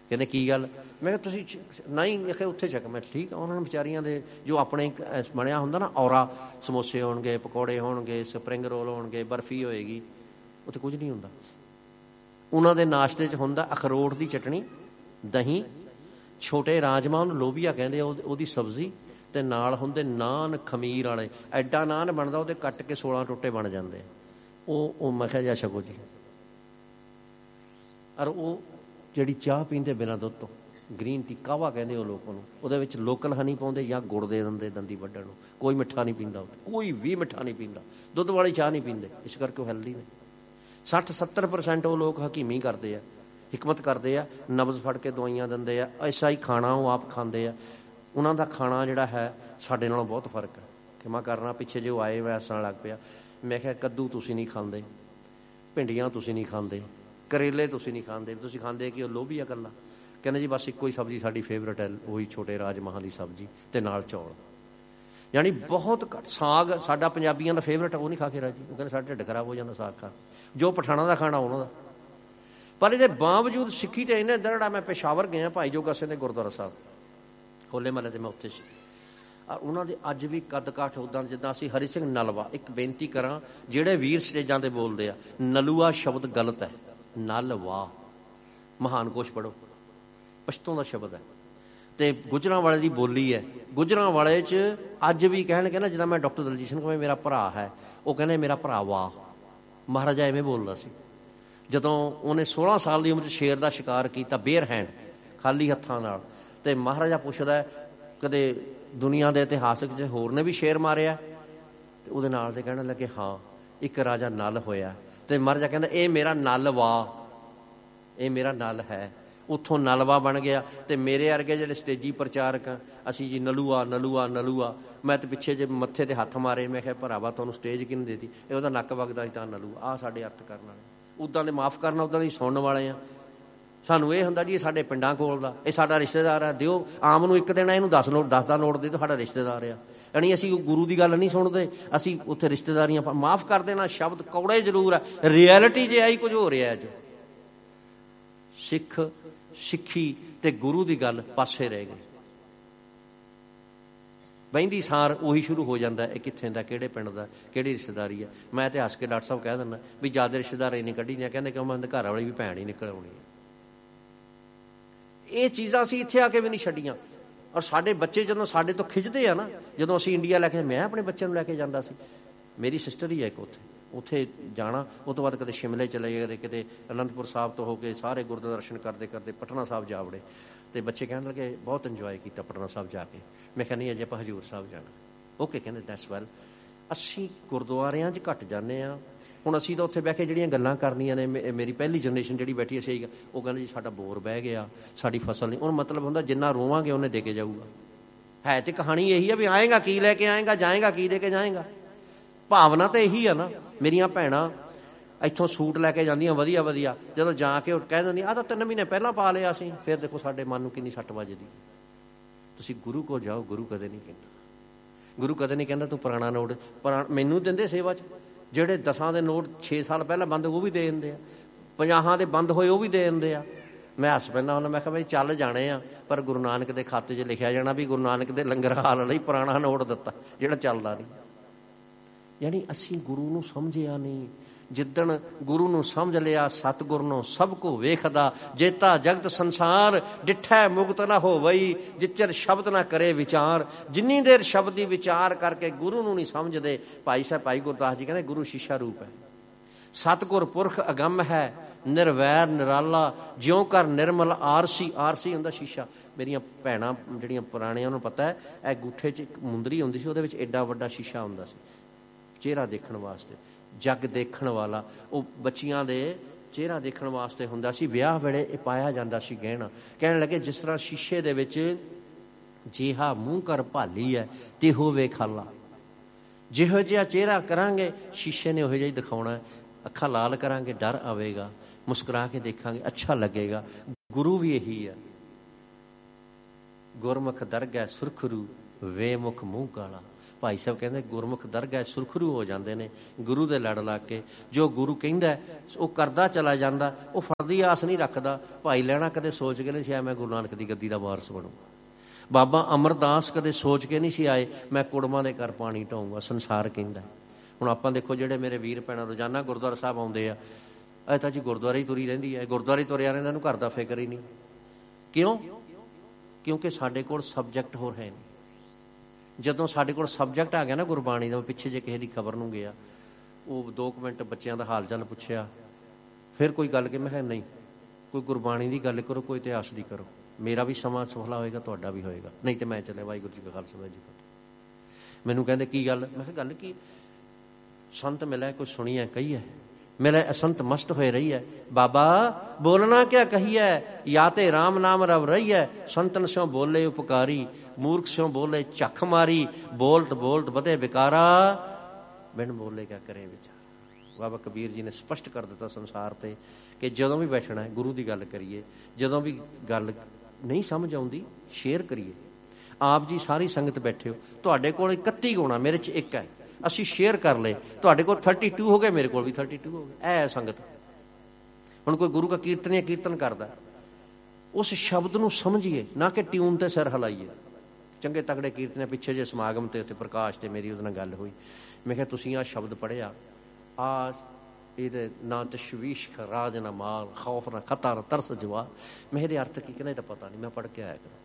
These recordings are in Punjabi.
ਕਹਿੰਦੇ ਕੀ ਗੱਲ? ਮੈਂ ਕਿਹਾ ਤੁਸੀਂ ਨਹੀਂ ਲਿਖੇ ਉੱਥੇ ਚੱਕ। ਮੈਂ ਠੀਕ ਆ। ਉਹਨਾਂ ਨੂੰ ਵਿਚਾਰੀਆਂ ਦੇ ਜੋ ਆਪਣੇ ਬਣਿਆ ਹੁੰਦਾ ਨਾ ਔਰਾ, ਸਮੋਸੇ ਹੋਣਗੇ, ਪਕੌੜੇ ਹੋਣਗੇ, ਸਪਰਿੰਗ ਰੋਲ ਹੋਣਗੇ, ਬਰਫੀ ਹੋਏਗੀ, ਉੱਥੇ ਕੁਝ ਨਹੀਂ ਹੁੰਦਾ। ਉਹਨਾਂ ਦੇ ਨਾਸ਼ਤੇ 'ਚ ਹੁੰਦਾ ਅਖਰੋਟ ਦੀ ਚਟਣੀ, ਦਹੀਂ, ਛੋਟੇ ਰਾਜਮਾਂਹ, ਉਹਨੂੰ ਲੋਬੀਆ ਕਹਿੰਦੇ, ਉਹਦੀ ਸਬਜ਼ੀ, ਅਤੇ ਨਾਲ ਹੁੰਦੇ ਨਾਨ ਖਮੀਰ ਵਾਲੇ। ਐਡਾ ਨਾਨ ਬਣਦਾ, ਉਹਦੇ ਕੱਟ ਕੇ 16 ਟੋਟੇ ਬਣ ਜਾਂਦੇ। ਉਹ ਮੈਂ ਕਿਹਾ ਜਾ ਛਕੋ ਜੀ। ਔਰ ਉਹ ਜਿਹੜੀ ਚਾਹ ਪੀਂਦੇ ਬਿਨਾਂ ਦੁੱਧ ਤੋਂ, ਗਰੀਨ ਟੀ, ਕਾਹਵਾ ਕਹਿੰਦੇ ਉਹ ਲੋਕ ਉਹਨੂੰ, ਉਹਦੇ ਵਿੱਚ ਲੋਕਲ ਹਨੀ ਪਾਉਂਦੇ ਜਾਂ ਗੁੜ ਦੇ ਦਿੰਦੇ ਦੰਦੀ ਵੱਢਣ ਨੂੰ। ਕੋਈ ਮਿੱਠਾ ਨਹੀਂ ਪੀਂਦਾ, ਕੋਈ ਵੀ ਮਿੱਠਾ ਨਹੀਂ ਪੀਂਦਾ, ਦੁੱਧ ਵਾਲੀ ਚਾਹ ਨਹੀਂ ਪੀਂਦੇ, ਇਸ ਕਰਕੇ ਉਹ ਹੈਲਦੀ ਨੇ। 60-70% ਉਹ ਲੋਕ ਹਕੀਮੀ ਕਰਦੇ ਆ, ਹਿਕਮਤ ਕਰਦੇ ਆ, ਨਬਜ਼ ਫੜ ਕੇ ਦਵਾਈਆਂ ਦਿੰਦੇ ਆ। ਐਸਾ ਹੀ ਖਾਣਾ ਉਹ ਆਪ ਖਾਂਦੇ ਆ। ਉਹਨਾਂ ਦਾ ਖਾਣਾ ਜਿਹੜਾ ਹੈ ਸਾਡੇ ਨਾਲੋਂ ਬਹੁਤ ਫਰਕ ਹੈ। ਖਿਮਾ ਕਰਨਾ, ਪਿੱਛੇ ਜੇ ਉਹ ਆਏ ਮੈਂ ਹੱਸਣ ਲੱਗ ਪਿਆ। ਮੈਂ ਕਿਹਾ ਕੱਦੂ ਤੁਸੀਂ ਨਹੀਂ ਖਾਂਦੇ, ਭਿੰਡੀਆਂ ਤੁਸੀਂ ਨਹੀਂ ਖਾਂਦੇ, ਕਰੇਲੇ ਤੁਸੀਂ ਨਹੀਂ ਖਾਂਦੇ, ਤੁਸੀਂ ਖਾਂਦੇ ਕਿ ਉਹ ਲੋਬੀਆ ਇਕੱਲਾ। ਕਹਿੰਦੇ ਜੀ ਬਸ ਇੱਕੋ ਹੀ ਸਬਜ਼ੀ ਸਾਡੀ ਫੇਵਰੇਟ ਹੈ, ਉਹੀ ਛੋਟੇ ਰਾਜਮਾਹਾਂ ਦੀ ਸਬਜ਼ੀ ਅਤੇ ਨਾਲ ਚੌਲ। ਯਾਨੀ ਬਹੁਤ ਘੱਟ। ਸਾਗ ਸਾਡਾ ਪੰਜਾਬੀਆਂ ਦਾ ਫੇਵਰੇਟ, ਉਹ ਨਹੀਂ ਖਾ ਕੇ ਰਾਜੀ। ਉਹ ਕਹਿੰਦੇ ਸਾਡਾ ਢਿੱਡ ਖਰਾਬ ਹੋ ਜਾਂਦਾ ਸਾਗ ਖਾ। ਜੋ ਪਠਾਣਾਂ ਦਾ ਖਾਣਾ ਉਹਨਾਂ ਦਾ। ਪਰ ਇਹਦੇ ਬਾਵਜੂਦ ਸਿੱਖੀ ਤਾਂ ਇਹਨੇ ਦਰੜਾ। ਮੈਂ ਪੇਸ਼ਾਵਰ ਗਿਆ ਭਾਈ ਜੋਗਾ ਸਿੰਘ ਦੇ ਗੁਰਦੁਆਰਾ ਸਾਹਿਬ, ਹੋਲੇ ਮਹੱਲੇ 'ਤੇ ਮੈਂ ਉੱਥੇ ਸੀ। ਉਹਨਾਂ ਦੇ ਅੱਜ ਵੀ ਕੱਦ ਕਾਠ ਉੱਦਾਂ ਜਿੱਦਾਂ ਅਸੀਂ। ਹਰੀ ਸਿੰਘ ਨਲਵਾ, ਇੱਕ ਬੇਨਤੀ ਕਰਾਂ, ਜਿਹੜੇ ਵੀਰ ਸਟੇਜਾਂ 'ਤੇ ਬੋਲਦੇ ਆ, ਨਲੂਆ ਸ਼ਬਦ ਗਲਤ ਹੈ, ਨਲਵਾ। ਮਹਾਨ ਕੋਸ਼ ਪੜ੍ਹੋ, ਪਸ਼ਤੋਂ ਦਾ ਸ਼ਬਦ ਹੈ ਅਤੇ ਗੁਜਰਾਂਵਾਲੇ ਦੀ ਬੋਲੀ ਹੈ। ਗੁਜਰਾਂਵਾਲੇ 'ਚ ਅੱਜ ਵੀ ਕਹਿਣਗੇ ਨਾ, ਜਿੱਦਾਂ ਮੈਂ ਡਾਕਟਰ ਦਲਜੀਤ ਸਿੰਘ ਕੋਲ, ਮੇਰਾ ਭਰਾ ਹੈ, ਉਹ ਕਹਿੰਦੇ ਮੇਰਾ ਭਰਾ ਵਾਹ। ਮਹਾਰਾਜਾ ਐਵੇਂ ਬੋਲਦਾ ਸੀ। ਜਦੋਂ ਉਹਨੇ 16 ਸਾਲ ਦੀ ਉਮਰ 'ਚ ਸ਼ੇਰ ਦਾ ਸ਼ਿਕਾਰ ਕੀਤਾ, ਬੇਅਰ ਹੈਂਡ, ਖਾਲੀ ਹੱਥਾਂ ਨਾਲ, ਅਤੇ ਮਹਾਰਾਜਾ ਪੁੱਛਦਾ ਕਦੇ ਦੁਨੀਆ ਦੇ ਇਤਿਹਾਸਿਕ 'ਚ ਹੋਰ ਨੇ ਵੀ ਸ਼ੇਰ ਮਾਰਿਆ? ਅਤੇ ਉਹਦੇ ਨਾਲ ਦੇ ਕਹਿਣ ਲੱਗੇ ਹਾਂ, ਇੱਕ ਰਾਜਾ ਨਲ ਹੋਇਆ। ਅਤੇ ਮਹਾਰਾਜਾ ਕਹਿੰਦਾ ਇਹ ਮੇਰਾ ਨਲ ਵਾ, ਇਹ ਮੇਰਾ ਨਲ ਹੈ। ਉੱਥੋਂ ਨਲਵਾ ਬਣ ਗਿਆ। ਅਤੇ ਮੇਰੇ ਵਰਗੇ ਜਿਹੜੇ ਸਟੇਜੀ ਪ੍ਰਚਾਰਕ ਆ, ਅਸੀਂ ਜੀ ਨਲੂਆ ਨਲੂਆ ਨਲੂਆ। ਮੈਂ ਤਾਂ ਪਿੱਛੇ ਜੇ ਮੱਥੇ 'ਤੇ ਹੱਥ ਮਾਰੇ। ਮੈਂ ਕਿਹਾ ਭਰਾਵਾ ਤੁਹਾਨੂੰ ਸਟੇਜ ਕਿਹਨੇ ਦੇ ਦਿੱਤੀ? ਇਹ ਉਹਦਾ ਨੱਕ ਵਗਦਾ ਸੀ ਤਾਂ ਨਲੂਆ। ਆਹ ਸਾਡੇ ਅਰਥ ਕਰਨ ਵਾਲੇ। ਉੱਦਾਂ ਦੇ ਮਾਫ਼ ਕਰਨਾ, ਉੱਦਾਂ ਦੀ ਸੁਣਨ ਵਾਲੇ ਆ। ਸਾਨੂੰ ਇਹ ਹੁੰਦਾ ਜੀ ਇਹ ਸਾਡੇ ਪਿੰਡਾਂ ਕੋਲ ਦਾ, ਇਹ ਸਾਡਾ ਰਿਸ਼ਤੇਦਾਰ ਆ, ਦਿਓ ਆਮ ਨੂੰ ਇੱਕ ਦੇਣਾ, ਇਹਨੂੰ 10 ਦਾ ਨੋਟ ਦੇ ਦਿਓ, ਸਾਡਾ ਰਿਸ਼ਤੇਦਾਰ ਆ। ਯਾਨੀ ਅਸੀਂ ਗੁਰੂ ਦੀ ਗੱਲ ਨਹੀਂ ਸੁਣਦੇ, ਅਸੀਂ ਉੱਥੇ ਰਿਸ਼ਤੇਦਾਰੀਆਂ। ਮਾਫ਼ ਕਰ ਦੇਣਾ ਸ਼ਬਦ ਕੌੜੇ ਜ਼ਰੂਰ ਆ, ਰਿਐਲਿਟੀ ਜੇ ਆਹੀ ਕੁਝ ਹੋ ਰਿਹਾ। ਜੋ ਸਿੱਖ, ਸਿੱਖੀ ਅਤੇ ਗੁਰੂ ਦੀ ਗੱਲ ਪਾਸੇ ਰਹਿ ਗਈ। ਬਹਿੰਦੀ ਸਾਰ ਉਹੀ ਸ਼ੁਰੂ ਹੋ ਜਾਂਦਾ, ਇਹ ਕਿੱਥੇ ਦਾ, ਕਿਹੜੇ ਪਿੰਡ ਦਾ, ਕਿਹੜੀ ਰਿਸ਼ਤੇਦਾਰੀ ਹੈ। ਮੈਂ ਤਾਂ ਹੱਸ ਕੇ ਡਾਕਟਰ ਸਾਹਿਬ ਕਹਿ ਦਿੰਦਾ ਵੀ ਜ਼ਿਆਦਾ ਰਿਸ਼ਤੇਦਾਰ ਇਹ ਨਹੀਂ ਕੱਢੀ ਦੀਆਂ। ਕਹਿੰਦੇ ਕਿ ਮੈਂ ਘਰ ਵਾਲੀ ਵੀ ਭੈਣ ਹੀ ਨਿਕਲ ਆਉਣੀ ਹੈ। ਇਹ ਚੀਜ਼ਾਂ ਅਸੀਂ ਇੱਥੇ ਆ ਕੇ ਵੀ ਨਹੀਂ ਛੱਡੀਆਂ। ਔਰ ਸਾਡੇ ਬੱਚੇ ਜਦੋਂ ਸਾਡੇ ਤੋਂ ਖਿੱਚਦੇ ਆ ਨਾ, ਜਦੋਂ ਅਸੀਂ ਇੰਡੀਆ ਲੈ ਕੇ, ਮੈਂ ਆਪਣੇ ਬੱਚਿਆਂ ਨੂੰ ਲੈ ਕੇ ਜਾਂਦਾ ਸੀ। ਮੇਰੀ ਸਿਸਟਰ ਹੀ ਹੈ ਇੱਕ ਉੱਥੇ ਜਾਣਾ। ਉਹ ਤੋਂ ਬਾਅਦ ਕਦੇ ਸ਼ਿਮਲੇ ਚਲੇ ਗਏ, ਕਿਤੇ ਅਨੰਦਪੁਰ ਸਾਹਿਬ ਤੋਂ ਹੋ ਕੇ ਸਾਰੇ ਗੁਰਦੁਆਰਾ ਦਰਸ਼ਨ ਕਰਦੇ ਕਰਦੇ ਪਟਨਾ ਸਾਹਿਬ ਜਾ ਵੜੇ। ਅਤੇ ਬੱਚੇ ਕਹਿਣ ਲੱਗੇ ਬਹੁਤ ਇੰਜੋਏ ਕੀਤਾ ਪਟਨਾ ਸਾਹਿਬ ਜਾ ਕੇ। ਮੈਂ ਕਿਹਾ ਨਹੀਂ ਅਜੇ ਆਪਾਂ ਹਜ਼ੂਰ ਸਾਹਿਬ ਜਾਣਾ। ਓਕੇ, ਕਹਿੰਦੇ ਦੈਟਸ ਵੈਲ। ਅਸੀਂ ਗੁਰਦੁਆਰਿਆਂ 'ਚ ਘੱਟ ਜਾਂਦੇ ਹਾਂ। ਹੁਣ ਅਸੀਂ ਤਾਂ ਉੱਥੇ ਬਹਿ ਕੇ ਜਿਹੜੀਆਂ ਗੱਲਾਂ ਕਰਨੀਆਂ ਨੇ, ਮੇਰੀ ਪਹਿਲੀ ਜਨਰੇਸ਼ਨ ਜਿਹੜੀ ਬੈਠੀ ਅਸੀਂ ਉਹ ਕਹਿੰਦੇ ਜੀ ਸਾਡਾ ਬੋਰ ਬਹਿ ਗਿਆ, ਸਾਡੀ ਫਸਲ ਨਹੀਂ। ਹੁਣ ਮਤਲਬ ਹੁੰਦਾ ਜਿੰਨਾ ਰੋਵਾਂਗੇ ਉਹਨੇ ਦੇ ਕੇ ਜਾਊਗਾ। ਹੈ ਤੇ ਕਹਾਣੀ ਇਹੀ ਆ ਵੀ ਆਏਗਾ ਕੀ ਲੈ ਕੇ ਆਏਗਾ, ਜਾਏਗਾ ਕੀ ਦੇ ਕੇ ਜਾਏਗਾ। ਭਾਵਨਾ ਤਾਂ ਇਹੀ ਆ ਨਾ। ਮੇਰੀਆਂ ਭੈਣਾਂ ਇੱਥੋਂ ਸੂਟ ਲੈ ਕੇ ਜਾਂਦੀਆਂ ਵਧੀਆ ਵਧੀਆ, ਜਦੋਂ ਜਾ ਕੇ ਉਹ ਕਹਿ ਦਿੰਦੀਆਂ ਆਹ ਤਾਂ 3 ਮਹੀਨੇ ਪਹਿਲਾਂ ਪਾ ਲਿਆ ਅਸੀਂ। ਫਿਰ ਦੇਖੋ ਸਾਡੇ ਮਨ ਨੂੰ ਕਿੰਨੀ ਸੱਟ ਵੱਜਦੀ। ਤੁਸੀਂ ਗੁਰੂ ਕੋਲ ਜਾਓ, ਗੁਰੂ ਕਦੇ ਨਹੀਂ ਕਹਿੰਦਾ, ਗੁਰੂ ਕਦੇ ਨਹੀਂ ਕਹਿੰਦਾ ਤੂੰ ਪੁਰਾਣਾ ਨੋਟ ਮੈਨੂੰ ਦਿੰਦੇ ਸੇਵਾ 'ਚ। ਜਿਹੜੇ 10 ਦੇ ਨੋਟ 6 ਸਾਲ ਪਹਿਲਾਂ ਬੰਦ ਉਹ ਵੀ ਦੇ ਦਿੰਦੇ ਆ, 50 ਦੇ ਬੰਦ ਹੋਏ ਉਹ ਵੀ ਦੇ ਦਿੰਦੇ ਆ। ਮੈਂ ਹੱਸ ਪੈਂਦਾ ਹੁੰਦਾ। ਮੈਂ ਕਿਹਾ ਬਈ ਚੱਲ ਜਾਣੇ ਆ, ਪਰ ਗੁਰੂ ਨਾਨਕ ਦੇ ਖਾਤੇ 'ਚ ਲਿਖਿਆ ਜਾਣਾ ਵੀ ਗੁਰੂ ਨਾਨਕ ਦੇ ਲੰਗਰ ਹਾਲ ਲਈ ਪੁਰਾਣਾ ਨੋਟ ਦਿੱਤਾ ਜਿਹੜਾ ਚੱਲਦਾ ਨਹੀਂ। ਯਾਨੀ ਅਸੀਂ ਗੁਰੂ ਨੂੰ ਸਮਝਿਆ ਨਹੀਂ। ਜਿੱਦਣ ਗੁਰੂ ਨੂੰ ਸਮਝ ਲਿਆ, ਸਤਿਗੁਰ ਨੂੰ ਸਭ ਕੋ ਵੇਖਦਾ, ਜੇਤਾ ਜਗਤ ਸੰਸਾਰ ਡਿਠੈ ਮੁਕਤ ਨਾ ਹੋਵਈ, ਜਿਚਰ ਸ਼ਬਦ ਨਾ ਕਰੇ ਵਿਚਾਰ। ਜਿੰਨੀ ਦੇਰ ਸ਼ਬਦ ਦੀ ਵਿਚਾਰ ਕਰਕੇ ਗੁਰੂ ਨੂੰ ਨਹੀਂ ਸਮਝਦੇ। ਭਾਈ ਗੁਰਦਾਸ ਜੀ ਕਹਿੰਦੇ ਗੁਰੂ ਸ਼ੀਸ਼ਾ ਰੂਪ ਹੈ, ਸਤਿਗੁਰ ਪੁਰਖ ਅਗੰਮ ਹੈ, ਨਿਰਵੈਰ ਨਿਰਾਲਾ, ਜਿਉਂ ਕਰ ਨਿਰਮਲ ਆਰਸੀ। ਆਰਸੀ ਹੁੰਦਾ ਸ਼ੀਸ਼ਾ। ਮੇਰੀਆਂ ਭੈਣਾਂ ਜਿਹੜੀਆਂ ਪੁਰਾਣੀਆਂ ਉਹਨੂੰ ਪਤਾ ਹੈ, ਇਹ ਅੰਗੂਠੇ 'ਚ ਇੱਕ ਮੁੰਦਰੀ ਹੁੰਦੀ ਸੀ, ਉਹਦੇ ਵਿੱਚ ਐਡਾ ਵੱਡਾ ਸ਼ੀਸ਼ਾ ਹੁੰਦਾ ਸੀ ਚਿਹਰਾ ਦੇਖਣ ਵਾਸਤੇ। ਜੱਗ ਦੇਖਣ ਵਾਲਾ, ਉਹ ਬੱਚੀਆਂ ਦੇ ਚਿਹਰਾ ਦੇਖਣ ਵਾਸਤੇ ਹੁੰਦਾ ਸੀ। ਵਿਆਹ ਵੇਲੇ ਇਹ ਪਾਇਆ ਜਾਂਦਾ ਸੀ ਗਹਿਣਾ। ਕਹਿਣ ਲੱਗੇ ਜਿਸ ਤਰ੍ਹਾਂ ਸ਼ੀਸ਼ੇ ਦੇ ਵਿੱਚ ਜਿਹਾ ਮੂੰਹ ਕਰ ਭਾਲੀ ਹੈ ਤੇ ਹੋਵੇ ਖਾਲਾ। ਜਿਹੋ ਜਿਹਾ ਚਿਹਰਾ ਕਰਾਂਗੇ ਸ਼ੀਸ਼ੇ ਨੇ ਉਹੋ ਜਿਹਾ ਹੀ ਦਿਖਾਉਣਾ। ਅੱਖਾਂ ਲਾਲ ਕਰਾਂਗੇ ਡਰ ਆਵੇਗਾ, ਮੁਸਕਰਾ ਕੇ ਦੇਖਾਂਗੇ ਅੱਛਾ ਲੱਗੇਗਾ। ਗੁਰੂ ਵੀ ਇਹੀ ਹੈ। ਗੁਰਮੁਖ ਦਰਗਹਿ ਸੁਰਖਰੂ, ਵੇ ਮੁਖ ਮੂੰਹ ਕਾਲਾ। ਭਾਈ ਸਾਹਿਬ ਕਹਿੰਦੇ ਗੁਰਮੁਖ ਦਰਗਾਹ ਸੁਰਖਰੂ ਹੋ ਜਾਂਦੇ ਨੇ ਗੁਰੂ ਦੇ ਲੜ ਲੱਗ ਕੇ। ਜੋ ਗੁਰੂ ਕਹਿੰਦਾ ਉਹ ਕਰਦਾ ਚਲਾ ਜਾਂਦਾ, ਉਹ ਫੜਦੀ ਆਸ ਨਹੀਂ ਰੱਖਦਾ। ਭਾਈ ਲਹਿਣਾ ਕਦੇ ਸੋਚ ਕੇ ਨਹੀਂ ਸੀ ਆਇਆ ਮੈਂ ਗੁਰੂ ਨਾਨਕ ਦੀ ਗੱਦੀ ਦਾ ਵਾਰਸ ਬਣੂ। ਬਾਬਾ ਅਮਰਦਾਸ ਕਦੇ ਸੋਚ ਕੇ ਨਹੀਂ ਸੀ ਆਏ ਮੈਂ ਕੁੜਮਾਂ ਦੇ ਘਰ ਪਾਣੀ ਢਾਊਂਗਾ। ਸੰਸਾਰ ਕਹਿੰਦਾ। ਹੁਣ ਆਪਾਂ ਦੇਖੋ ਜਿਹੜੇ ਮੇਰੇ ਵੀਰ ਭੈਣਾਂ ਰੋਜ਼ਾਨਾ ਗੁਰਦੁਆਰਾ ਸਾਹਿਬ ਆਉਂਦੇ ਆ, ਇਹ ਤਾਂ ਜੀ ਗੁਰਦੁਆਰੇ ਹੀ ਤੁਰੀ ਰਹਿੰਦੀ ਹੈ, ਗੁਰਦੁਆਰੇ ਤੁਰਿਆ ਰਹਿੰਦਾ, ਇਹਨੂੰ ਘਰ ਦਾ ਫਿਕਰ ਹੀ ਨਹੀਂ। ਕਿਉਂ? ਕਿਉਂਕਿ ਸਾਡੇ ਕੋਲ ਸਬਜੈਕਟ ਹੋਰ ਹੈ ਨਹੀਂ। ਜਦੋਂ ਸਾਡੇ ਕੋਲ ਸਬਜੈਕਟ ਆ ਗਿਆ ਨਾ ਗੁਰਬਾਣੀ ਦਾ, ਮੈਂ ਪਿੱਛੇ ਜੇ ਕਿਸੇ ਦੀ ਖਬਰ ਨੂੰ ਗਿਆ, ਉਹ 2 ਮਿੰਟ ਬੱਚਿਆਂ ਦਾ ਹਾਲ ਚਾਲ ਪੁੱਛਿਆ, ਫਿਰ ਕੋਈ ਗੱਲ ਕਿ ਮੈਂ ਕਿਹਾ ਨਹੀਂ, ਕੋਈ ਗੁਰਬਾਣੀ ਦੀ ਗੱਲ ਕਰੋ, ਕੋਈ ਇਤਿਹਾਸ ਦੀ ਕਰੋ, ਮੇਰਾ ਵੀ ਸਮਾਂ ਸਫਲਾ ਹੋਏਗਾ, ਤੁਹਾਡਾ ਵੀ ਹੋਏਗਾ, ਨਹੀਂ ਤੇ ਮੈਂ ਚੱਲਿਆ। ਵਾਹਿਗੁਰੂ ਜੀ ਕਾ ਖਾਲਸਾ ਵਾਹਿਗੁਰੂ ਜੀ ਕੀ ਫਤਿਹ। ਮੈਨੂੰ ਕਹਿੰਦੇ ਕੀ ਗੱਲ? ਮੈਂ ਕਿਹਾ ਗੱਲ ਕੀ? ਸੰਤ ਮਿਲਿਆ, ਕੁਛ ਸੁਣੀ ਹੈ ਕਹੀ ਹੈ, मेरे असंत मस्त हो रही है। बाबा बोलना क्या कही है, या ते राम नाम रव रही है। संतन स्यों बोले उपकारी, मूर्ख स्यों बोले झख मारी। बोलत बोलत बधे बिकारा, बिन बोले क्या करे विचार। बाबा कबीर जी ने स्पष्ट कर दिता संसार ते कि जदों भी बैठना है गुरु की गल करिए, जदों भी गल नहीं समझ आउंदी शेयर करिए। आप जी सारी संगत बैठे हो, तुहाडे कोल 31 गुण, मेरे च एक है, ਅਸੀਂ ਸ਼ੇਅਰ ਕਰ ਲਏ। ਤੁਹਾਡੇ ਕੋਲ 32 ਹੋ ਗਏ, ਮੇਰੇ ਕੋਲ ਵੀ 32 ਹੋ ਗਏ। ਇਹ ਹੈ ਸੰਗਤ। ਹੁਣ ਕੋਈ ਗੁਰੂ ਦਾ ਕੀਰਤਨ ਕਰਦਾ, ਉਸ ਸ਼ਬਦ ਨੂੰ ਸਮਝੀਏ, ਨਾ ਕਿ ਟਿਊਨ ਤੇ ਸਿਰ ਹਿਲਾਈਏ। ਚੰਗੇ ਤਗੜੇ ਕੀਰਤਨ ਪਿੱਛੇ ਜੇ ਸਮਾਗਮ ਤੇ ਉੱਥੇ ਪ੍ਰਕਾਸ਼ ਤੇ ਮੇਰੀ ਉਹਦੇ ਨਾਲ ਗੱਲ ਹੋਈ। ਮੈਂ ਕਿਹਾ ਤੁਸੀਂ ਆਹ ਸ਼ਬਦ ਪੜ੍ਹਿਆ, ਆ ਇਹਦੇ ਨਾ ਤਸ਼ਵੀਸ਼ ਰਾਜ ਨਾ ਮਾਲ, ਖੌਫ ਨਾ ਖਤਰ ਤਰਸ ਜਵਾ। ਮੈਂ ਇਹਦੇ ਅਰਥ ਕੀ? ਕਹਿੰਦਾ ਇਹ ਤਾਂ ਪਤਾ ਨਹੀਂ, ਮੈਂ ਪੜ੍ਹ ਕੇ ਆਇਆ ਕਰੋ।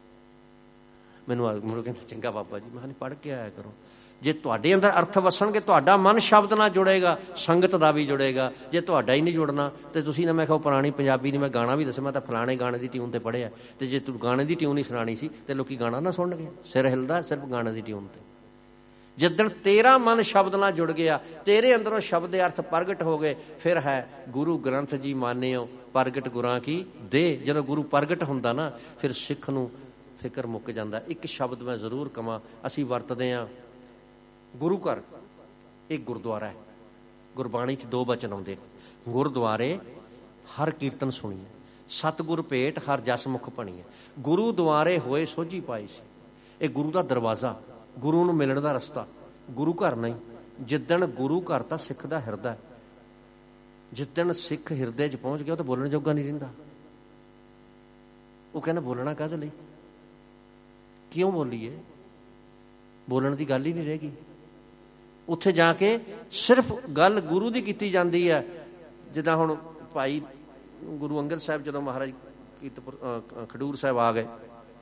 ਮੈਨੂੰ ਕਹਿੰਦਾ ਚੰਗਾ ਬਾਬਾ ਜੀ। ਮੈਂ ਕਿਹਾ ਨਹੀਂ, ਪੜ੍ਹ ਕੇ ਆਇਆ ਕਰੋ। ਜੇ ਤੁਹਾਡੇ ਅੰਦਰ ਅਰਥ ਵਸਣਗੇ, ਤੁਹਾਡਾ ਮਨ ਸ਼ਬਦ ਨਾਲ ਜੁੜੇਗਾ, ਸੰਗਤ ਦਾ ਵੀ ਜੁੜੇਗਾ। ਜੇ ਤੁਹਾਡਾ ਹੀ ਨਹੀਂ ਜੁੜਨਾ ਤੇ ਤੁਸੀਂ ਨਾ, ਮੈਂ ਕਿਹਾ ਪੁਰਾਣੀ ਪੰਜਾਬੀ ਦੀ ਮੈਂ ਗਾਣਾ ਵੀ ਦੱਸਿਆ, ਮੈਂ ਤਾਂ ਫਲਾਣੇ ਗਾਣੇ ਦੀ ਟਿਊਨ ਤੇ ਪੜ੍ਹਿਆ, ਤੇ ਜੇ ਤੂੰ ਗਾਣੇ ਦੀ ਟਿਊਨ ਹੀ ਸੁਣਾਣੀ ਸੀ ਤੇ ਲੋਕੀ ਗਾਣਾ ਨਾ ਸੁਣਨਗੇ। ਸਿਰ ਹਿਲਦਾ ਸਿਰਫ ਗਾਣੇ ਦੀ ਟਿਊਨ ਤੇ। ਜਿੱਦਣ ਤੇਰਾ ਮਨ ਸ਼ਬਦ ਨਾਲ ਜੁੜ ਗਿਆ, ਤੇਰੇ ਅੰਦਰੋਂ ਸ਼ਬਦ ਦੇ ਅਰਥ ਪ੍ਰਗਟ ਹੋ ਗਏ, ਫਿਰ ਹੈ ਗੁਰੂ ਗ੍ਰੰਥ ਜੀ ਮਾਨਿਓ ਪ੍ਰਗਟ ਗੁਰਾਂ ਕੀ ਦੇ। ਜਦੋਂ ਗੁਰੂ ਪ੍ਰਗਟ ਹੁੰਦਾ ਨਾ, ਫਿਰ ਸਿੱਖ ਨੂੰ ਫਿਕਰ ਮੁੱਕ ਜਾਂਦਾ। ਇੱਕ ਸ਼ਬਦ ਮੈਂ ਜ਼ਰੂਰ ਕਵਾਂ, ਅਸੀਂ ਵਰਤਦੇ ਹਾਂ ਗੁਰੂ ਘਰ, ਇਹ ਗੁਰਦੁਆਰਾ ਹੈ। ਗੁਰਬਾਣੀ 'ਚ 2 ਬਚਨ ਆਉਂਦੇ, ਗੁਰਦੁਆਰੇ ਹਰ ਕੀਰਤਨ ਸੁਣੀਏ, ਸਤਿਗੁਰ ਭੇਟ ਹਰ ਜਸ ਮੁਖ ਭਣੀਏ। ਗੁਰੂ ਦੁਆਰੇ ਹੋਏ ਸੋਝੀ ਪਾਈ ਸੀ। ਇਹ ਗੁਰੂ ਦਾ ਦਰਵਾਜ਼ਾ, ਗੁਰੂ ਨੂੰ ਮਿਲਣ ਦਾ ਰਸਤਾ। ਗੁਰੂ ਘਰ ਨਹੀਂ। ਜਿੱਦਣ ਗੁਰੂ ਘਰ ਤਾਂ ਸਿੱਖ ਦਾ ਹਿਰਦਾ, ਜਿੱਦਣ ਸਿੱਖ ਹਿਰਦੇ 'ਚ ਪਹੁੰਚ ਗਿਆ, ਉਹ ਤਾਂ ਬੋਲਣ ਜੋਗਾ ਨਹੀਂ ਰਹਿੰਦਾ। ਉਹ ਕਹਿੰਦਾ ਬੋਲਣਾ ਕਾਹਦੇ ਲਈ, ਕਿਉਂ ਬੋਲੀਏ? ਬੋਲਣ ਦੀ ਗੱਲ ਹੀ ਨਹੀਂ ਰਹੇਗੀ। ਉੱਥੇ ਜਾ ਕੇ ਸਿਰਫ ਗੱਲ ਗੁਰੂ ਦੀ ਕੀਤੀ ਜਾਂਦੀ ਹੈ। ਜਿੱਦਾਂ ਹੁਣ ਭਾਈ ਗੁਰੂ ਅੰਗਦ ਸਾਹਿਬ ਜਦੋਂ ਮਹਾਰਾਜ ਕੀਰਤਪੁਰ ਖਡੂਰ ਸਾਹਿਬ ਆ ਗਏ,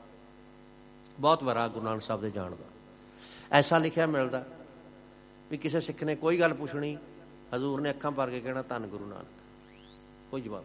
ਬਹੁਤ ਵਾਰਾ ਗੁਰੂ ਨਾਨਕ ਸਾਹਿਬ ਦੇ ਜਾਣ ਦਾ ਐਸਾ ਲਿਖਿਆ ਮਿਲਦਾ ਵੀ ਕਿਸੇ ਸਿੱਖ ਨੇ ਕੋਈ ਗੱਲ ਪੁੱਛਣੀ, ਹਜ਼ੂਰ ਨੇ ਅੱਖਾਂ ਭਰ ਕੇ ਕਹਿਣਾ ਧੰਨ ਗੁਰੂ ਨਾਨਕ। ਕੋਈ ਜਵਾਬ।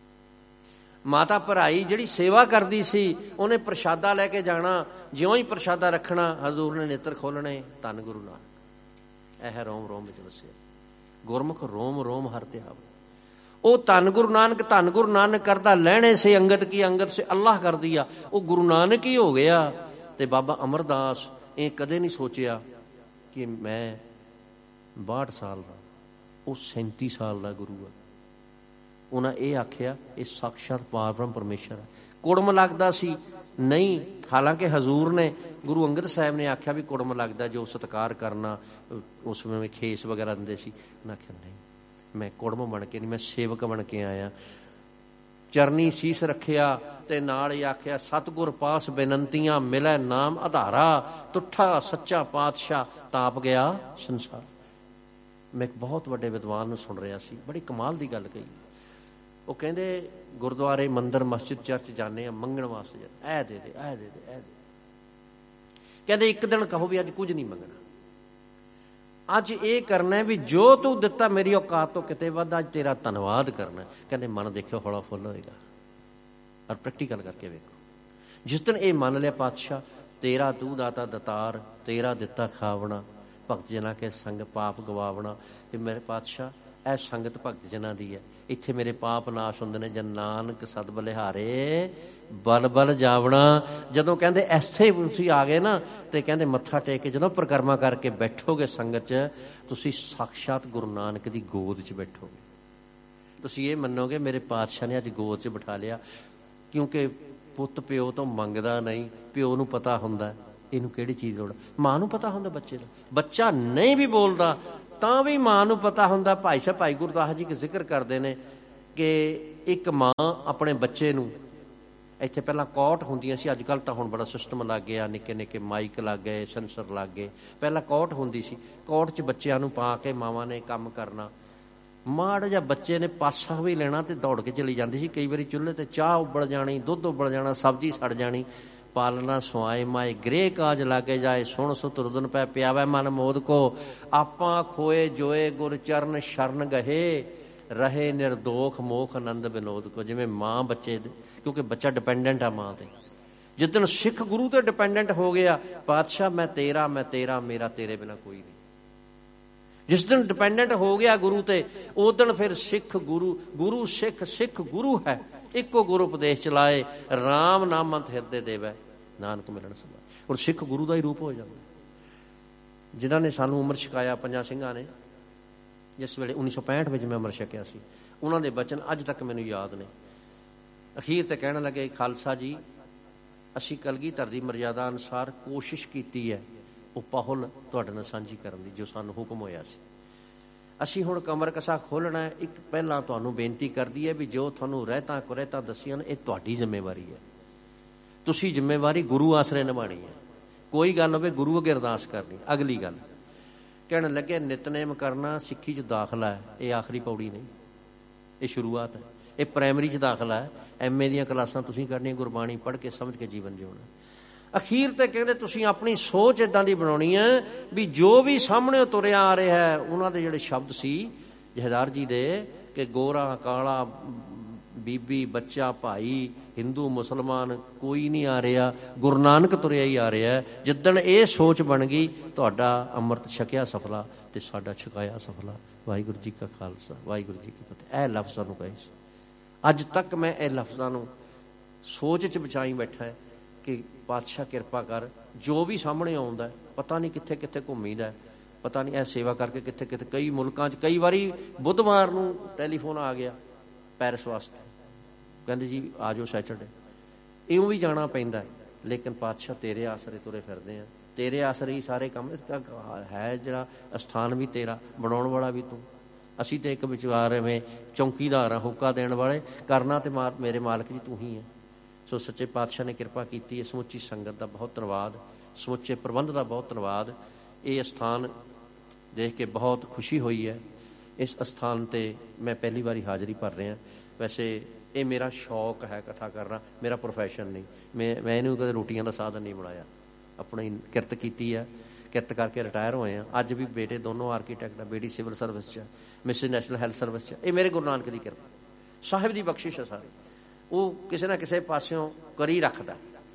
ਮਾਤਾ ਭਰਾਈ ਜਿਹੜੀ ਸੇਵਾ ਕਰਦੀ ਸੀ, ਉਹਨੇ ਪ੍ਰਸ਼ਾਦਾ ਲੈ ਕੇ ਜਾਣਾ, ਜਿਉਂ ਹੀ ਪ੍ਰਸ਼ਾਦਾ ਰੱਖਣਾ ਹਜ਼ੂਰ ਨੇ ਨੇਤਰ ਖੋਲਣੇ, ਧੰਨ ਗੁਰੂ ਨਾਨਕ। ਇਹ ਰੋਮ ਰੋਮ ਵਿੱਚ ਵਸਿਆ ਗੁਰਮੁਖ, ਰੋਮ ਰੋਮ ਹਰ ਧਿਆਵ। ਉਹ ਧੰਨ ਗੁਰੂ ਨਾਨਕ ਕਰਦਾ ਲੈਣੇ ਸੇ ਅੰਗਦ ਕੀ, ਅੰਗਦ ਸੇ ਅੱਲਾਹ ਕਰ ਦਿਆ। ਉਹ ਗੁਰੂ ਨਾਨਕ ਹੀ ਹੋ ਗਿਆ। ਤੇ ਬਾਬਾ ਅਮਰਦਾਸ ਇਹ ਕਦੇ ਨਹੀਂ ਸੋਚਿਆ ਕਿ ਮੈਂ 62 ਸਾਲ ਦਾ, ਉਹ 37 ਸਾਲ ਦਾ ਗੁਰੂ ਆ। ਉਹਨਾਂ ਇਹ ਆਖਿਆ ਇਹ ਸਾਕਸ਼ਾਤ ਪਾਰਬ੍ਰਹਮ ਪਰਮੇਸ਼ਰ ਹੈ। ਕੁੜਮ ਲੱਗਦਾ ਸੀ ਨਹੀਂ, ਹਾਲਾਂਕਿ ਹਜ਼ੂਰ ਨੇ, ਗੁਰੂ ਅੰਗਦ ਸਾਹਿਬ ਨੇ ਆਖਿਆ ਵੀ ਕੁੜਮ ਲੱਗਦਾ, ਜੋ ਸਤਿਕਾਰ ਕਰਨਾ, ਉਸ ਵੇਲੇ ਖੇਸ ਵਗੈਰਾ ਦਿੰਦੇ ਸੀ। ਉਹਨਾਂ ਆਖਿਆ ਨਹੀਂ, ਮੈਂ ਕੁੜਮ ਬਣ ਕੇ ਨਹੀਂ, ਮੈਂ ਸੇਵਕ ਬਣ ਕੇ ਆਇਆ। ਚਰਨੀ ਸੀਸ ਰੱਖਿਆ ਤੇ ਨਾਲ ਹੀ ਆਖਿਆ ਸਤਿਗੁਰ ਪਾਸ ਬੇਨੰਤੀਆਂ ਮਿਲੈ ਨਾਮ ਆਧਾਰਾ, ਤੁੱਠਾ ਸੱਚਾ ਪਾਤਸ਼ਾਹ ਤਾਪ ਗਿਆ ਸੰਸਾਰ। ਮੈਂ ਇੱਕ ਬਹੁਤ ਵੱਡੇ ਵਿਦਵਾਨ ਨੂੰ ਸੁਣ ਰਿਹਾ ਸੀ, ਬੜੀ ਕਮਾਲ ਦੀ ਗੱਲ ਕਹੀ। ਉਹ ਕਹਿੰਦੇ ਗੁਰਦੁਆਰੇ ਮੰਦਿਰ ਮਸਜਿਦ ਚਰਚ ਜਾਂਦੇ ਆ ਮੰਗਣ ਵਾਸਤੇ, ਇਹ ਦੇ ਦੇ, ਇਹ ਦੇ ਦੇ, ਇਹ ਦੇ। ਕਹਿੰਦੇ ਇੱਕ ਦਿਨ ਕਹੋ ਵੀ ਅੱਜ ਕੁਝ ਨਹੀਂ ਮੰਗਣਾ, ਅੱਜ ਇਹ ਕਰਨਾ ਵੀ ਜੋ ਤੂੰ ਦਿੱਤਾ ਮੇਰੀ ਔਕਾਤ ਤੋਂ ਕਿਤੇ ਵੱਧ, ਅੱਜ ਤੇਰਾ ਧੰਨਵਾਦ ਕਰਨਾ। ਕਹਿੰਦੇ ਮਨ ਦੇਖਿਓ ਹੌਲਾ ਫੁੱਲ ਹੋਏਗਾ। ਔਰ ਪ੍ਰੈਕਟੀਕਲ ਕਰਕੇ ਵੇਖੋ। ਜਿਸ ਦਿਨ ਇਹ ਮੰਨ ਲਿਆ ਪਾਤਸ਼ਾਹ ਤੇਰਾ ਤੂੰ ਦਾਤਾ ਦਤਾਰ, ਤੇਰਾ ਦਿੱਤਾ ਖਾਵਣਾ, ਭਗਤ ਜਨਾਂ ਕੇ ਸੰਗ ਪਾਪ ਗਵਾਵਣਾ। ਤੇ ਮੇਰੇ ਪਾਤਸ਼ਾਹ ਇਹ ਸੰਗਤ ਭਗਤ ਜਨਾਂ ਦੀ ਹੈ, ਇੱਥੇ ਮੇਰੇ ਪਾਪ ਨਾਸ਼ ਹੁੰਦੇ ਨੇ। ਜਨ ਨਾਨਕ ਸਦ ਬਲਿਹਾਰੇ ਬਲ ਬਲ ਜਾਵਣਾ। ਜਦੋਂ ਕਹਿੰਦੇ ਐਸੇ ਤੁਸੀਂ ਆ ਗਏ ਨਾ, ਤੇ ਕਹਿੰਦੇ ਮੱਥਾ ਟੇਕ ਕੇ ਜਦੋਂ ਪਰਿਕਰਮਾ ਕਰਕੇ ਬੈਠੋਗੇ ਸੰਗਤ 'ਚ, ਤੁਸੀਂ ਸਾਕਸ਼ਾਤ ਗੁਰੂ ਨਾਨਕ ਦੀ ਗੋਦ 'ਚ ਬੈਠੋਗੇ। ਤੁਸੀਂ ਇਹ ਮੰਨੋਗੇ ਮੇਰੇ ਪਾਤਸ਼ਾਹ ਨੇ ਅੱਜ ਗੋਦ 'ਚ ਬਿਠਾ ਲਿਆ। ਕਿਉਂਕਿ ਪੁੱਤ ਪਿਓ ਤੋਂ ਮੰਗਦਾ ਨਹੀਂ, ਪਿਓ ਨੂੰ ਪਤਾ ਹੁੰਦਾ ਇਹਨੂੰ ਕਿਹੜੀ ਚੀਜ਼ ਦੀ ਲੋੜ। ਮਾਂ ਨੂੰ ਪਤਾ ਹੁੰਦਾ ਬੱਚੇ ਦਾ, ਬੱਚਾ ਨਹੀਂ ਵੀ ਬੋਲਦਾ ਤਾਂ ਵੀ ਮਾਂ ਨੂੰ ਪਤਾ ਹੁੰਦਾ। ਭਾਈ ਸਾਹਿਬ ਭਾਈ ਗੁਰਦਾਸ ਜੀ ਜ਼ਿਕਰ ਕਰਦੇ ਨੇ ਕਿ ਇੱਕ ਮਾਂ ਆਪਣੇ ਬੱਚੇ ਨੂੰ, ਇੱਥੇ ਪਹਿਲਾਂ ਕੋਟ ਹੁੰਦੀਆਂ ਸੀ, ਅੱਜ ਕੱਲ੍ਹ ਤਾਂ ਹੁਣ ਬੜਾ ਸਿਸਟਮ ਲੱਗ ਗਿਆ, ਨਿੱਕੇ ਨਿੱਕੇ ਮਾਈਕ ਲੱਗ ਗਏ, ਸੈਂਸਰ ਲੱਗ ਗਏ। ਪਹਿਲਾਂ ਕੋਟ ਹੁੰਦੀ ਸੀ, ਕੋਟ 'ਚ ਬੱਚਿਆਂ ਨੂੰ ਪਾ ਕੇ ਮਾਵਾਂ ਨੇ ਕੰਮ ਕਰਨਾ। ਮਾੜਾ ਜਿਹਾ ਬੱਚੇ ਨੇ ਪਾਸਾ ਵੀ ਲੈਣਾ ਤੇ ਦੌੜ ਕੇ ਚਲੀ ਜਾਂਦੀ ਸੀ। ਕਈ ਵਾਰੀ ਚੁੱਲ੍ਹੇ ਤੇ ਚਾਹ ਉਬਲ ਜਾਣੀ, ਦੁੱਧ ਉਬਲ ਜਾਣਾ, ਸਬਜ਼ੀ ਸੜ ਜਾਣੀ। ਪਾਲਣਾ ਸੁਆਏ ਮਾਏ ਗ੍ਰਹਿ ਕਾਜ ਲਾਗੇ ਜਾਏ, ਸੁਣ ਸੁਤ ਰੁਦਨ ਪੈ ਪਿਆਵੈ ਮਨ ਮੋਦ ਕੋ। ਆਪਾਂ ਖੋਏ ਜੋਏ ਗੁਰ ਚਰਨ ਸ਼ਰਨ ਗਹੇ, ਰਹੇ ਨਿਰਦੋਖ ਮੋਖ ਆਨੰਦ ਵਿਨੋਦ ਕੋ। ਜਿਵੇਂ ਮਾਂ ਬੱਚੇ ਦੇ, ਕਿਉਂਕਿ ਬੱਚਾ ਡਿਪੈਂਡੈਂਟ ਆ ਮਾਂ 'ਤੇ। ਜਿੱਦਣ ਸਿੱਖ ਗੁਰੂ 'ਤੇ ਡਿਪੈਂਡੈਂਟ ਹੋ ਗਿਆ, ਪਾਤਸ਼ਾਹ ਮੈਂ ਤੇਰਾ ਮੇਰਾ ਤੇਰੇ ਬਿਨਾਂ ਕੋਈ ਨਹੀਂ। ਜਿਸ ਦਿਨ ਡਿਪੈਂਡੈਂਟ ਹੋ ਗਿਆ ਗੁਰੂ ਤੇ, ਉਸ ਦਿਨ ਫਿਰ ਸਿੱਖ ਗੁਰੂ ਸਿੱਖ ਗੁਰੂ ਹੈ। ਇੱਕੋ ਗੁਰੂ ਉਪਦੇਸ਼ ਚਲਾਏ, ਰਾਮ ਨਾਮ ਅੰਤ ਹਿਰਦੇ ਦੇਵੈ, ਨਾਨਕ ਮਿਲਣ ਸਮਾਏ। ਹੁਣ ਸਿੱਖ ਗੁਰੂ ਦਾ ਹੀ ਰੂਪ ਹੋ ਜਾਂਦਾ। ਜਿਨ੍ਹਾਂ ਨੇ ਸਾਨੂੰ ਅੰਮ੍ਰਿਤ ਛਕਾਇਆ, ਪੰਜਾਂ ਸਿੰਘਾਂ ਨੇ, ਜਿਸ ਵੇਲੇ 1965 ਵਿੱਚ ਮੈਂ ਅੰਮ੍ਰਿਤ ਛਕਿਆ ਸੀ, ਉਹਨਾਂ ਦੇ ਬਚਨ ਅੱਜ ਤੱਕ ਮੈਨੂੰ ਯਾਦ ਨੇ। ਅਖੀਰ ਤੇ ਕਹਿਣ ਲੱਗੇ, ਖਾਲਸਾ ਜੀ ਅਸੀਂ ਕਲਗੀਧਰ ਦੀ ਮਰਜ਼ਾਦਾ ਅਨੁਸਾਰ ਕੋਸ਼ਿਸ਼ ਕੀਤੀ ਹੈ ਉਹ ਪਾਹੁਲ ਤੁਹਾਡੇ ਨਾਲ ਸਾਂਝੀ ਕਰਨ ਦੀ, ਜੋ ਸਾਨੂੰ ਹੁਕਮ ਹੋਇਆ ਸੀ। ਅਸੀਂ ਹੁਣ ਕਮਰ ਕਸਾ ਖੋਲ੍ਹਣਾ ਹੈ। ਇੱਕ ਪਹਿਲਾਂ ਤੁਹਾਨੂੰ ਬੇਨਤੀ ਕਰਦੀ ਹੈ ਵੀ ਜੋ ਤੁਹਾਨੂੰ ਰਹਿਤਾਂ ਕੁਰਹਿਤਾਂ ਦੱਸੀਆਂ ਨੇ, ਇਹ ਤੁਹਾਡੀ ਜ਼ਿੰਮੇਵਾਰੀ ਹੈ। ਤੁਸੀਂ ਜ਼ਿੰਮੇਵਾਰੀ ਗੁਰੂ ਆਸਰੇ ਨਿਭਾਉਣੀ ਹੈ। ਕੋਈ ਗੱਲ ਹੋਵੇ ਗੁਰੂ ਅੱਗੇ ਅਰਦਾਸ ਕਰਨੀ। ਅਗਲੀ ਗੱਲ ਕਹਿਣ ਲੱਗੇ, ਨਿਤਨੇਮ ਕਰਨਾ ਸਿੱਖੀ 'ਚ ਦਾਖਲਾ ਹੈ। ਇਹ ਆਖਰੀ ਪੌੜੀ ਨਹੀਂ, ਇਹ ਸ਼ੁਰੂਆਤ ਹੈ। ਇਹ ਪ੍ਰਾਇਮਰੀ 'ਚ ਦਾਖਲਾ ਹੈ। MA ਦੀਆਂ ਕਲਾਸਾਂ ਤੁਸੀਂ ਕਰਨੀਆਂ, ਗੁਰਬਾਣੀ ਪੜ੍ਹ ਕੇ ਸਮਝ ਕੇ ਜੀਵਨ ਜਿਉਣਾ। ਅਖੀਰ ਤੇ ਕਹਿੰਦੇ ਤੁਸੀਂ ਆਪਣੀ ਸੋਚ ਇੱਦਾਂ ਦੀ ਬਣਾਉਣੀ ਹੈ ਵੀ ਜੋ ਵੀ ਸਾਹਮਣੇ ਤੁਰਿਆ ਆ ਰਿਹਾ ਹੈ, ਉਹਨਾਂ ਦੇ ਜਿਹੜੇ ਸ਼ਬਦ ਸੀ ਜਹੇਦਾਰ ਜੀ ਦੇ, ਕਿ ਗੋਰਾ ਕਾਲਾ, ਬੀਬੀ ਬੱਚਾ ਭਾਈ, ਹਿੰਦੂ ਮੁਸਲਮਾਨ ਕੋਈ ਨਹੀਂ ਆ ਰਿਹਾ, ਗੁਰੂ ਨਾਨਕ ਤੁਰਿਆ ਹੀ ਆ ਰਿਹਾ। ਜਿੱਦਣ ਇਹ ਸੋਚ ਬਣ ਗਈ, ਤੁਹਾਡਾ ਅੰਮ੍ਰਿਤ ਛਕਿਆ ਸਫਲਾ ਤੇ ਸਾਡਾ ਛਕਾਇਆ ਸਫਲਾ। ਵਾਹਿਗੁਰੂ ਜੀ ਕਾ ਖਾਲਸਾ, ਵਾਹਿਗੁਰੂ ਜੀ ਕੀ ਫਤਿਹ। ਇਹ ਲਫ਼ਜ਼ਾਂ ਨੂੰ ਕਹੇ ਸੀ। ਅੱਜ ਤੱਕ ਮੈਂ ਇਹ ਲਫ਼ਜ਼ਾਂ ਨੂੰ ਸੋਚ 'ਚ ਬਚਾਈ ਬੈਠਾ ਹੈ ਕਿ ਪਾਤਸ਼ਾਹ ਕਿਰਪਾ ਕਰ, ਜੋ ਵੀ ਸਾਹਮਣੇ ਆਉਂਦਾ, ਪਤਾ ਨਹੀਂ ਕਿੱਥੇ ਕਿੱਥੇ ਘੁੰਮੀਦਾ, ਪਤਾ ਨਹੀਂ ਇਹ ਸੇਵਾ ਕਰਕੇ ਕਿੱਥੇ ਕਿੱਥੇ, ਕਈ ਮੁਲਕਾਂ 'ਚ ਕਈ ਵਾਰੀ ਬੁੱਧਵਾਰ ਨੂੰ ਟੈਲੀਫੋਨ ਆ ਗਿਆ ਪੈਰਿਸ ਵਾਸਤੇ, ਕਹਿੰਦੇ ਜੀ ਆ ਜਾਓ ਸੈਚਰਡੇ। ਇਉਂ ਵੀ ਜਾਣਾ ਪੈਂਦਾ, ਲੇਕਿਨ ਪਾਤਸ਼ਾਹ ਤੇਰੇ ਆਸਰੇ ਤੁਰੇ ਫਿਰਦੇ ਆ, ਤੇਰੇ ਆਸਰੇ ਹੀ ਸਾਰੇ ਕੰਮ ਹੈ। ਜਿਹੜਾ ਅਸਥਾਨ ਵੀ ਤੇਰਾ, ਬਣਾਉਣ ਵਾਲਾ ਵੀ ਤੂੰ। ਅਸੀਂ ਤੇ ਇੱਕ ਵਿਚਾਰ ਐਵੇਂ ਚੌਂਕੀਦਾਰ ਆ, ਹੁੱਕਾ ਦੇਣ ਵਾਲੇ, ਕਰਨਾ ਤੇ ਮੇਰੇ ਮਾਲਕ ਜੀ ਤੂੰ ਹੀ ਹੈ। ਸੋ ਸੱਚੇ ਪਾਤਸ਼ਾਹ ਨੇ ਕਿਰਪਾ ਕੀਤੀ ਹੈ। ਸਮੁੱਚੀ ਸੰਗਤ ਦਾ ਬਹੁਤ ਧੰਨਵਾਦ, ਸਮੁੱਚੇ ਪ੍ਰਬੰਧ ਦਾ ਬਹੁਤ ਧੰਨਵਾਦ। ਇਹ ਅਸਥਾਨ ਦੇਖ ਕੇ ਬਹੁਤ ਖੁਸ਼ੀ ਹੋਈ ਹੈ। ਇਸ ਅਸਥਾਨ 'ਤੇ ਮੈਂ ਪਹਿਲੀ ਵਾਰੀ ਹਾਜ਼ਰੀ ਭਰ ਰਿਹਾ। ਵੈਸੇ ਇਹ ਮੇਰਾ ਸ਼ੌਕ ਹੈ ਕਥਾ ਕਰਨਾ, ਮੇਰਾ ਪ੍ਰੋਫੈਸ਼ਨ ਨਹੀਂ। ਮੈਂ ਇਹਨੂੰ ਕਦੇ ਰੋਟੀਆਂ ਦਾ ਸਾਧਨ ਨਹੀਂ ਬਣਾਇਆ। ਆਪਣੀ ਕਿਰਤ ਕੀਤੀ ਹੈ, ਕਿਰਤ ਕਰਕੇ ਰਿਟਾਇਰ ਹੋਏ ਹਾਂ। ਅੱਜ ਵੀ ਬੇਟੇ ਦੋਨੋਂ ਆਰਕੀਟੈਕਟ ਆ, ਬੇਟੀ ਸਿਵਲ ਸਰਵਿਸ 'ਚ, ਮਿਸਿਸ ਨੈਸ਼ਨਲ ਹੈਲਥ ਸਰਵਿਸ 'ਚ। ਇਹ ਮੇਰੇ ਗੁਰੂ ਨਾਨਕ ਦੀ ਕਿਰਪਾ, ਸਾਹਿਬ ਦੀ ਬਖਸ਼ਿਸ਼ ਹੈ ਸਾਰੀ। ਉਹ ਕਿਸੇ ਨਾ ਕਿਸੇ ਪਾਸਿਓਂ ਕਰੀ ਰੱਖਦਾ,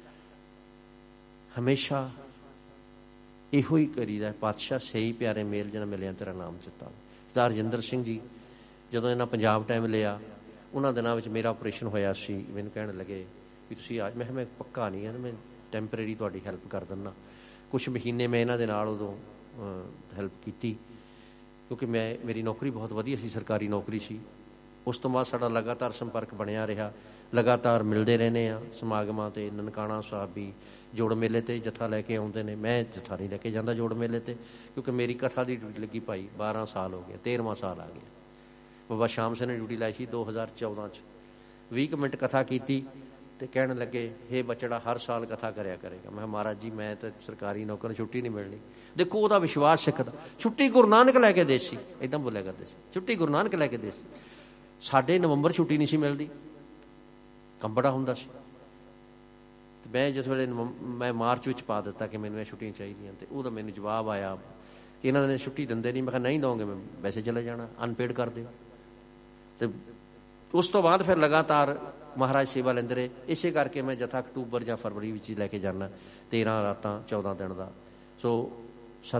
ਹਮੇਸ਼ਾ ਇਹੋ ਹੀ ਕਰੀਦਾ। ਪਾਤਸ਼ਾਹ ਸਹੀ ਪਿਆਰੇ ਮੇਲ ਜਿਹਨਾਂ ਮਿਲਿਆ ਤੇਰਾ ਨਾਮ ਚਿੱਤਾ। ਸਰਦਾਰ ਰਜਿੰਦਰ ਸਿੰਘ ਜੀ ਜਦੋਂ ਇਹਨਾਂ ਪੰਜਾਬ ਟਾਈਮ ਲਿਆ, ਉਹਨਾਂ ਦਿਨਾਂ ਵਿੱਚ ਮੇਰਾ ਆਪਰੇਸ਼ਨ ਹੋਇਆ ਸੀ। ਮੈਨੂੰ ਕਹਿਣ ਲੱਗੇ ਵੀ ਤੁਸੀਂ ਅੱਜ, ਮੈਂ ਕਿਹਾ ਮੈਂ ਪੱਕਾ ਨਹੀਂ ਹੈ, ਮੈਂ ਟੈਂਪਰੇਰੀ ਤੁਹਾਡੀ ਹੈਲਪ ਕਰ ਦਿੰਦਾ। ਕੁਛ ਮਹੀਨੇ ਮੈਂ ਇਹਨਾਂ ਦੇ ਨਾਲ ਉਦੋਂ ਹੈਲਪ ਕੀਤੀ, ਕਿਉਂਕਿ ਮੇਰੀ ਨੌਕਰੀ ਬਹੁਤ ਵਧੀਆ ਸੀ, ਸਰਕਾਰੀ ਨੌਕਰੀ ਸੀ। ਉਸ ਤੋਂ ਬਾਅਦ ਸਾਡਾ ਲਗਾਤਾਰ ਸੰਪਰਕ ਬਣਿਆ ਰਿਹਾ, ਲਗਾਤਾਰ ਮਿਲਦੇ ਰਹਿੰਦੇ ਹਾਂ ਸਮਾਗਮਾਂ 'ਤੇ। ਨਨਕਾਣਾ ਸਾਹਿਬ ਵੀ ਜੋੜ ਮੇਲੇ 'ਤੇ ਜੱਥਾ ਲੈ ਕੇ ਆਉਂਦੇ ਨੇ। ਮੈਂ ਜੱਥਾ ਨਹੀਂ ਲੈ ਕੇ ਜਾਂਦਾ ਜੋੜ ਮੇਲੇ 'ਤੇ, ਕਿਉਂਕਿ ਮੇਰੀ ਕਥਾ ਦੀ ਡਿਊਟੀ ਲੱਗੀ ਭਾਈ 12 ਸਾਲ ਹੋ ਗਏ, 13ਵਾਂ ਸਾਲ ਆ ਗਿਆ। ਬਾਬਾ ਸ਼ਾਮ ਸਿੰਘ ਨੇ ਡਿਊਟੀ ਲਾਈ ਸੀ 2014 'ਚ। 20 ਮਿੰਟ ਕਥਾ ਕੀਤੀ ਤੇ ਕਹਿਣ ਲੱਗੇ, ਹੇ ਬੱਚੜਾ ਹਰ ਸਾਲ ਕਥਾ ਕਰਿਆ ਕਰੇਗਾ। ਮੈਂ ਕਿਹਾ ਮਹਾਰਾਜ ਜੀ ਮੈਂ ਤਾਂ ਸਰਕਾਰੀ ਨੌਕਰ, ਛੁੱਟੀ ਨਹੀਂ ਮਿਲਣੀ। ਦੇਖੋ ਉਹਦਾ ਵਿਸ਼ਵਾਸ ਸਿੱਖ ਦਾ। ਛੁੱਟੀ ਗੁਰੂ ਨਾਨਕ ਲੈ ਕੇ ਦੇ ਸੀ, ਇੱਦਾਂ ਬੋਲਿਆ ਕਰਦੇ ਸੀ, ਛੁੱਟੀ ਗੁਰੂ ਨਾਨਕ ਲੈ ਕੇ ਦੇ ਸੀ। ਸਾਡੇ ਨਵੰਬਰ ਛੁੱਟੀ ਨਹੀਂ ਸੀ ਮਿਲਦੀ, ਕੰਮ ਬੜਾ ਹੁੰਦਾ ਸੀ। ਤੇ ਮੈਂ ਜਿਸ ਵੇਲੇ ਮੈਂ ਮਾਰਚ ਵਿੱਚ ਪਾ ਦਿੱਤਾ ਕਿ ਮੈਨੂੰ ਇਹ ਛੁੱਟੀਆਂ ਚਾਹੀਦੀਆਂ, ਤੇ ਉਹਦਾ ਮੈਨੂੰ ਜਵਾਬ ਆਇਆ ਕਿ ਇਹਨਾਂ ਨੇ ਛੁੱਟੀ ਦਿੰਦੇ ਨਹੀਂ। ਮੈਂ ਕਿਹਾ ਨਹੀਂ ਦਓਗੇ, ਮੈਂ ਵੈਸੇ ਚਲੇ ਜਾਣਾ, ਅਨਪੇਡ ਕਰ ਦਿਓ। ਤੇ ਉਸ ਤੋਂ ਬਾਅਦ ਫਿਰ ਲਗਾਤਾਰ ਮਹਾਰਾਜ ਸੇਵਾ ਲੈਂਦੇ ਰਹੇ। ਇਸੇ ਕਰਕੇ ਮੈਂ ਜਥਾ ਅਕਤੂਬਰ ਜਾਂ ਫਰਵਰੀ ਵਿੱਚ ਹੀ ਲੈ ਕੇ ਜਾਂਦਾ, 13 ਰਾਤਾਂ 14 ਦਿਨ ਦਾ। ਸੋ